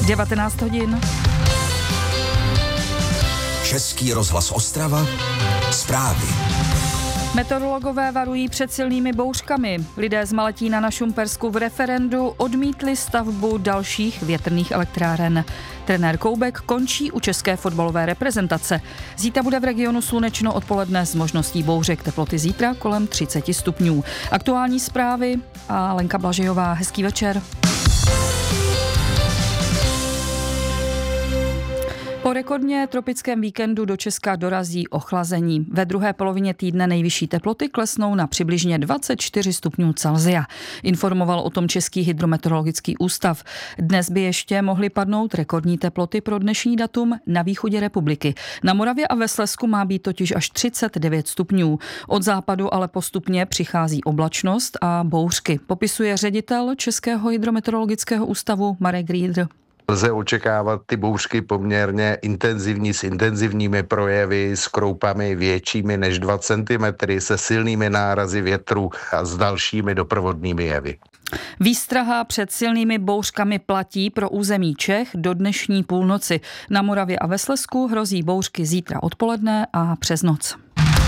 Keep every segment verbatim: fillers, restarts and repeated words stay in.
devatenáct hodin. Český rozhlas Ostrava, zprávy. Meteorologové varují před silnými bouřkami. Lidé z Maletína na Šumpersku v referendu odmítli stavbu dalších větrných elektráren. Trenér Koubek končí u české fotbalové reprezentace. Zítra bude v regionu slunečno odpoledne s možností bouřek. Teploty zítra kolem třicet stupňů. Aktuální zprávy a Lenka Blažejová. Hezký večer. Po rekordně tropickém víkendu do Česka dorazí ochlazení. Ve druhé polovině týdne nejvyšší teploty klesnou na přibližně dvacet čtyři stupňů Celsia. Informoval o tom Český hydrometeorologický ústav. Dnes by ještě mohly padnout rekordní teploty pro dnešní datum na východě republiky. Na Moravě a ve Slezsku má být totiž až třicet devět stupňů. Od západu ale postupně přichází oblačnost a bouřky. Popisuje ředitel Českého hydrometeorologického ústavu Marek Riedr. Lze očekávat ty bouřky poměrně intenzivní s intenzivními projevy, s kroupami většími než dva centimetry, se silnými nárazy větru a s dalšími doprovodnými jevy. Výstraha před silnými bouřkami platí pro území Čech do dnešní půlnoci. Na Moravě a ve Slezsku hrozí bouřky zítra odpoledne a přes noc.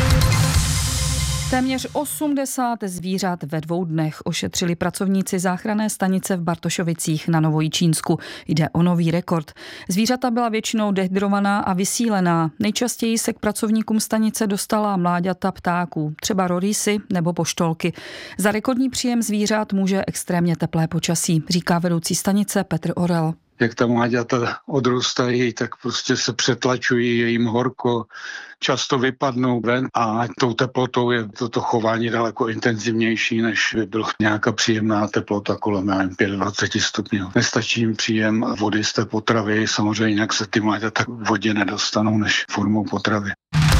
Téměř osmdesát zvířat ve dvou dnech ošetřili pracovníci záchranné stanice v Bartošovicích na Novojičínsku. Jde o nový rekord. Zvířata byla většinou dehydrovaná a vysílená. Nejčastěji se k pracovníkům stanice dostala mláďata ptáků, třeba rorýsy nebo poštolky. Za rekordní příjem zvířat může extrémně teplé počasí, říká vedoucí stanice Petr Orel. Jak ta mláďata odrůstají, tak prostě se přetlačují, je jim horko, často vypadnou ven a tou teplotou je toto chování daleko intenzivnější, než by byla nějaká příjemná teplota kolem dvacet pět stupňů. Nestačí jim příjem vody z té potravy, samozřejmě jinak se ty mláďata k vodě nedostanou než formou potravy.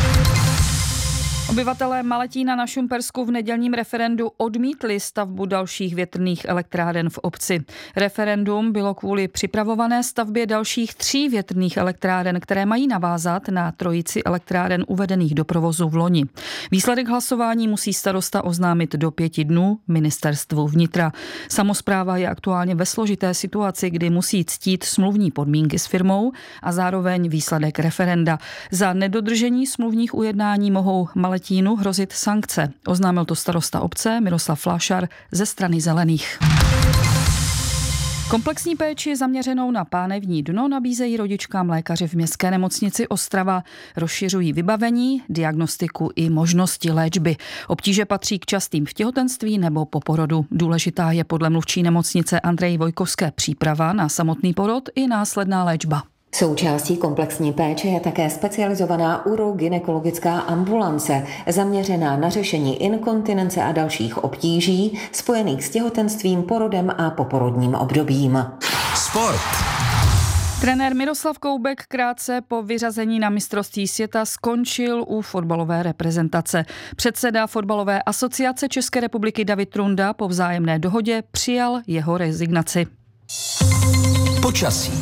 Obyvatelé Maletína na Šumpersku v nedělním referendu odmítli stavbu dalších větrných elektráren v obci. Referendum bylo kvůli připravované stavbě dalších tří větrných elektráren, které mají navázat na trojici elektráren uvedených do provozu v loni. Výsledek hlasování musí starosta oznámit do pěti dnů ministerstvu vnitra. Samospráva je aktuálně ve složité situaci, kdy musí ctít smluvní podmínky s firmou a zároveň výsledek referenda. Za nedodržení smluvních ujednání mohou Maletínu hrozit sankce. Oznámil to starosta obce Miroslav Flášar ze strany Zelených. Komplexní péči zaměřenou na pánevní dno nabízejí rodičkám lékaři v městské nemocnici Ostrava. Rozšiřují vybavení, diagnostiku i možnosti léčby. Obtíže patří k častým v těhotenství nebo po porodu. Důležitá je podle mluvčí nemocnice Andreji Vojkovské příprava na samotný porod i následná léčba. Součástí komplexní péče je také specializovaná urogynekologická ambulance, zaměřená na řešení inkontinence a dalších obtíží spojených s těhotenstvím, porodem a poporodním obdobím. Sport. Trenér Miroslav Koubek krátce po vyřazení na mistrovství světa skončil u fotbalové reprezentace. Předseda fotbalové asociace České republiky David Trunda po vzájemné dohodě přijal jeho rezignaci. Počasí.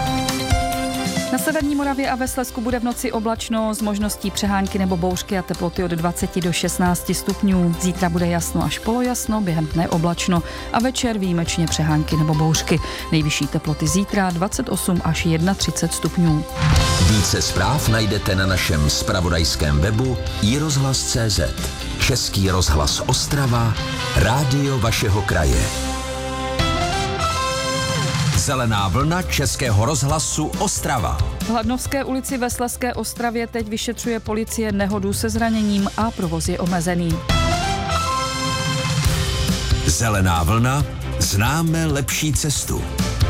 Na severní Moravě a ve Slezsku bude v noci oblačno s možností přehánky nebo bouřky a teploty od dvacet do šestnácti stupňů. Zítra bude jasno až polojasno, během dne oblačno a večer výjimečně přehánky nebo bouřky. Nejvyšší teploty zítra dvacet osm až třicet jedna stupňů. Více zpráv najdete na našem zpravodajském webu i rozhlas tečka cé zet. Český rozhlas Ostrava, rádio vašeho kraje. Zelená vlna Českého rozhlasu Ostrava. V Hladnovské ulici ve Slezské Ostravě teď vyšetřuje policie nehodu se zraněním a provoz je omezený. Zelená vlna, známe lepší cestu.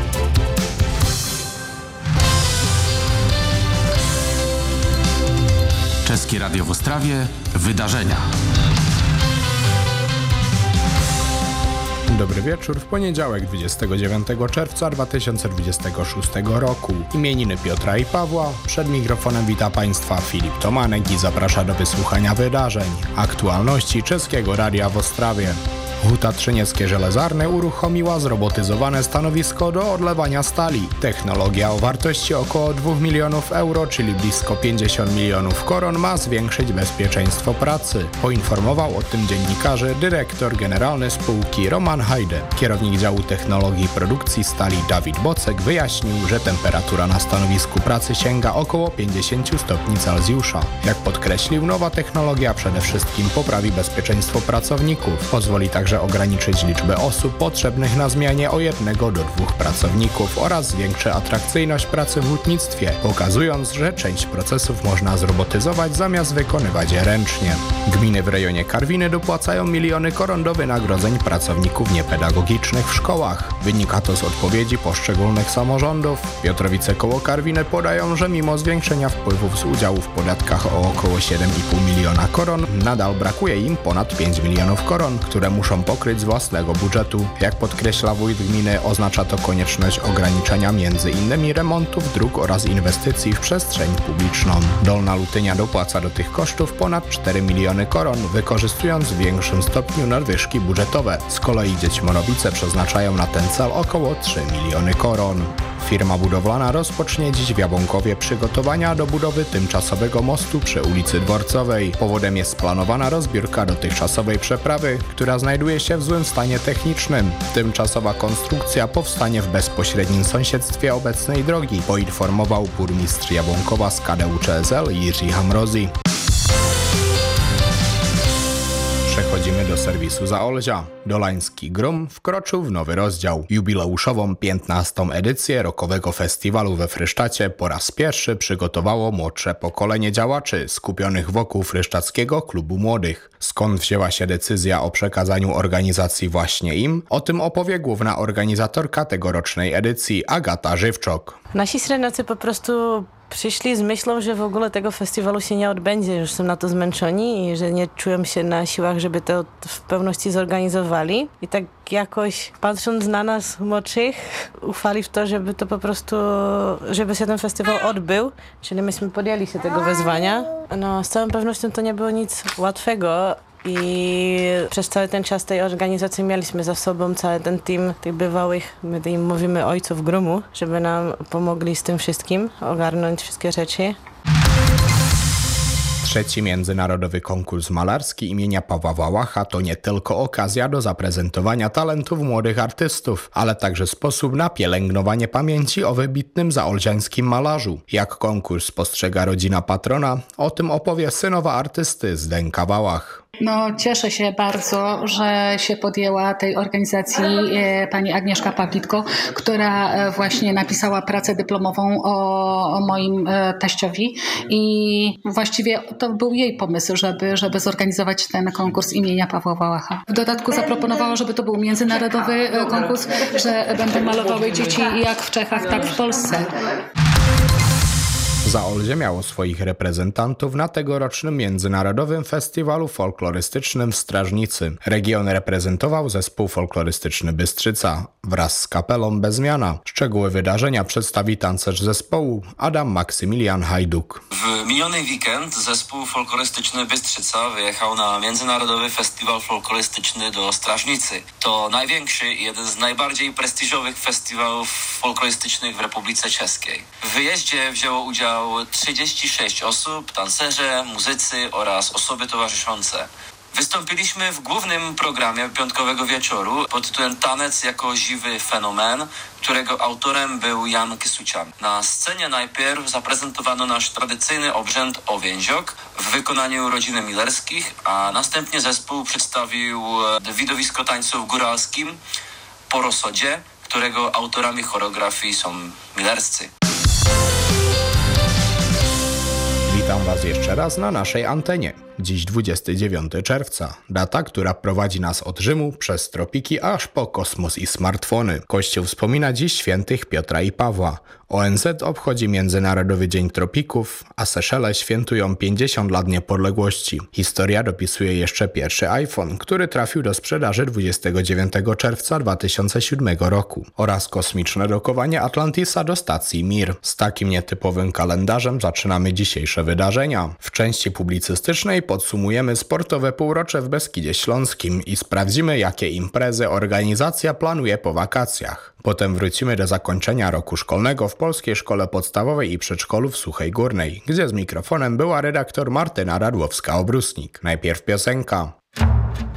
České radio w Ostrawie, wydarzenia. Dobry wieczór w poniedziałek dwudziestego dziewiątego czerwca dwa tysiące dwudziestego szóstego roku. Imieniny Piotra i Pawła. Przed mikrofonem wita Państwa Filip Tomanek i zaprasza do wysłuchania wydarzeń, aktualności Czeskiego Radia w Ostrawie. Huta Trzynieckie Żelezarne uruchomiła zrobotyzowane stanowisko do odlewania stali. Technologia o wartości około dwóch milionów euro, czyli blisko pięćdziesiąt milionów koron, ma zwiększyć bezpieczeństwo pracy. Poinformował o tym dziennikarzy dyrektor generalny spółki Roman Hajde. Kierownik działu technologii i produkcji stali Dawid Bocek wyjaśnił, że temperatura na stanowisku pracy sięga około pięćdziesiąt stopni Celsjusza. Jak podkreślił, nowa technologia przede wszystkim poprawi bezpieczeństwo pracowników. Pozwoli także ograniczyć liczbę osób potrzebnych na zmianie o jednego do dwóch pracowników oraz zwiększy atrakcyjność pracy w hutnictwie, pokazując, że część procesów można zrobotyzować zamiast wykonywać je ręcznie. Gminy w rejonie Karwiny dopłacają miliony koron do wynagrodzeń pracowników niepedagogicznych w szkołach. Wynika to z odpowiedzi poszczególnych samorządów. Piotrowice koło Karwiny podają, że mimo zwiększenia wpływów z udziału w podatkach o około siedem i pół miliona koron, nadal brakuje im ponad pięć milionów koron, które muszą pokryć z własnego budżetu. Jak podkreśla wójt gminy, oznacza to konieczność ograniczenia między innymi remontów dróg oraz inwestycji w przestrzeń publiczną. Dolna Lutynia dopłaca do tych kosztów ponad cztery miliony koron, wykorzystując w większym stopniu nadwyżki budżetowe. Z kolei Dziećmorowice przeznaczają na ten cel około trzy miliony koron. Firma budowlana rozpocznie dziś w Jabłonkowie przygotowania do budowy tymczasowego mostu przy ulicy Dworcowej. Powodem jest planowana rozbiórka dotychczasowej przeprawy, która znajduje się w złym stanie technicznym. Tymczasowa konstrukcja powstanie w bezpośrednim sąsiedztwie obecnej drogi, poinformował burmistrz Jabłonkowa z K D U C S L Jiří Hamrozi. Przechodzimy do serwisu Zaolzia. Dolański Grum wkroczył w nowy rozdział. Jubileuszową piętnastą edycję rokowego festiwalu we Frysztacie po raz pierwszy przygotowało młodsze pokolenie działaczy skupionych wokół Frysztackiego Klubu Młodych. Skąd wzięła się decyzja o przekazaniu organizacji właśnie im? O tym opowie główna organizatorka tegorocznej edycji Agata Żywczok. Nasi średniacy po prostu przyszli z myślą, że w ogóle tego festiwalu się nie odbędzie, już są na to zmęczeni i że nie czują się na siłach, żeby to w pełności zorganizowali. I tak jakoś patrząc na nas młodszych, ufali w to, żeby to po prostu, żeby się ten festiwal odbył. Czyli myśmy podjęli się tego wyzwania. No, z całą pewnością to nie było nic łatwego. I przez cały ten czas tej organizacji mieliśmy za sobą cały ten team tych bywałych, my im mówimy ojców Grumu, żeby nam pomogli z tym wszystkim, ogarnąć wszystkie rzeczy. Trzeci międzynarodowy konkurs malarski imienia Pawła Wałacha to nie tylko okazja do zaprezentowania talentów młodych artystów, ale także sposób na pielęgnowanie pamięci o wybitnym zaolziańskim malarzu. Jak konkurs postrzega rodzina patrona, o tym opowie synowa artysty Zdenka Wałach. No, cieszę się bardzo, że się podjęła tej organizacji e, pani Agnieszka Pawlitko, która e, właśnie napisała pracę dyplomową o, o moim e, teściowi i właściwie to był jej pomysł, żeby, żeby zorganizować ten konkurs imienia Pawła Wałacha. W dodatku zaproponowała, żeby to był międzynarodowy e, konkurs, że będą malowały dzieci jak w Czechach, tak w Polsce. Zaolzie miało swoich reprezentantów na tegorocznym Międzynarodowym Festiwalu Folklorystycznym w Strażnicy. Region reprezentował zespół folklorystyczny Bystrzyca wraz z kapelą Bezmiana. Szczegóły wydarzenia przedstawi tancerz zespołu Adam Maksymilian Hajduk. W miniony weekend zespół folklorystyczny Bystrzyca wyjechał na Międzynarodowy Festiwal Folklorystyczny do Strażnicy. To największy i jeden z najbardziej prestiżowych festiwalów folklorystycznych w Republice Czeskiej. W wyjeździe wzięło udział trzydzieści sześć osób, tancerze, muzycy oraz osoby towarzyszące. Wystąpiliśmy w głównym programie piątkowego wieczoru pod tytułem Tanec jako żywy fenomen, którego autorem był Jan Kysucian. Na scenie najpierw zaprezentowano nasz tradycyjny obrzęd Owięziok w wykonaniu rodziny Millerskich, a następnie zespół przedstawił widowisko tańcu w góralskim Po Rosodzie, którego autorami choreografii są Millerscy. Witam Was jeszcze raz na naszej antenie. Dziś dwudziestego dziewiątego czerwca, data, która prowadzi nas od Rzymu przez tropiki aż po kosmos i smartfony. Kościół wspomina dziś świętych Piotra i Pawła. O N Z obchodzi Międzynarodowy Dzień Tropików, a Seszele świętują pięćdziesiąt lat niepodległości. Historia dopisuje jeszcze pierwszy iPhone, który trafił do sprzedaży dwudziestego dziewiątego czerwca dwa tysiące siódmego roku oraz kosmiczne dokowanie Atlantisa do stacji Mir. Z takim nietypowym kalendarzem zaczynamy dzisiejsze wydarzenia. W części publicystycznej podsumujemy sportowe półrocze w Beskidzie Śląskim i sprawdzimy, jakie imprezy organizacja planuje po wakacjach. Potem wrócimy do zakończenia roku szkolnego w Polskiej Szkole Podstawowej i Przedszkolu w Suchej Górnej, gdzie z mikrofonem była redaktor Martyna Radłowska-Obrusnik. Najpierw piosenka.